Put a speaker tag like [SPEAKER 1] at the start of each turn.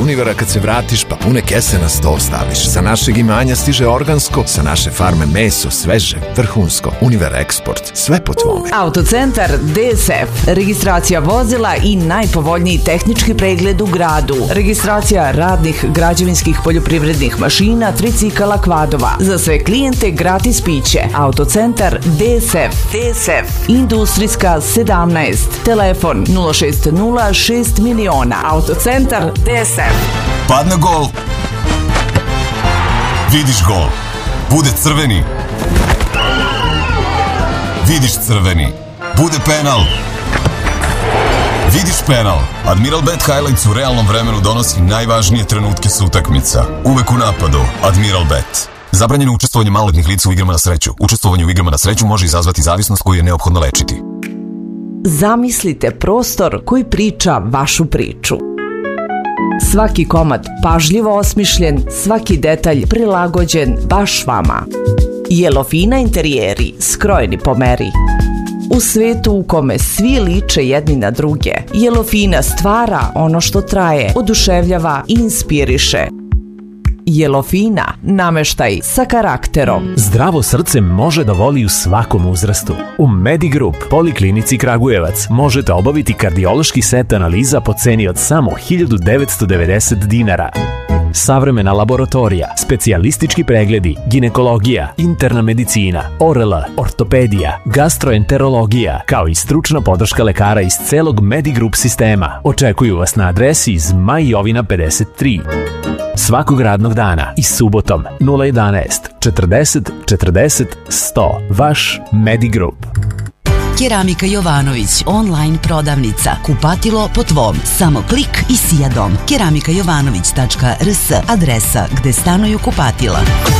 [SPEAKER 1] Univera kad se vratiš pa pune kese na sto staviš. Sa našeg imanja stiže organsko, sa naše farme meso, sveže, vrhunsko. Univer Eksport, sve po tvome.
[SPEAKER 2] Autocentar DSF, registracija vozila i najpovoljniji tehnički pregled u gradu. Registracija radnih, građevinskih, poljoprivrednih mašina, tricikala, kvadova. Za sve klijente gratis piće. Autocentar DSF. Industrijska 17. Telefon 060 6 miliona. Autocentar DSF.
[SPEAKER 3] Padne gol. Vidiš gol. Bude crveni. Vidiš crveni. Bude penal. Vidiš penal. Admiral Bet Highlights u realnom vremenu donosi najvažnije trenutke s utakmica. Uvek u napadu. Admiral Bet. Zabranjeno učestvovanje maloletnih lica u igrama na sreću. Učestvovanje u igrama na sreću može izazvati zavisnost koju je neophodno lečiti.
[SPEAKER 2] Zamislite prostor koji priča vašu priču. Svaki komad pažljivo osmišljen, svaki detalj prilagođen baš vama. Jelofina interijeri, skrojeni po meri. U svetu u kome svi liče jedni na druge, Jelofina stvara ono što traje, oduševljava i inspiriše. Jelofina, nameštaj sa karakterom.
[SPEAKER 4] Zdravo srce može da voli u svakom uzrastu. U Medigroup Poliklinici Kragujevac možete obaviti kardiološki set analiza po ceni od samo 1990 dinara. Savremena laboratorija, specijalistički pregledi, ginekologija, interna medicina, ORL, ortopedija, gastroenterologija, kao i stručna podrška lekara iz celog Medigroup sistema. Očekuju vas na adresi Zmaj Jovina 53. Svakog radnog dana i subotom 011 40 40 100. Vaš Medigroup.
[SPEAKER 5] Keramika Jovanović, online prodavnica. Kupatilo po tvom. Samo klik i sija dom. keramikajovanović.rs, adresa gde stanuju kupatila.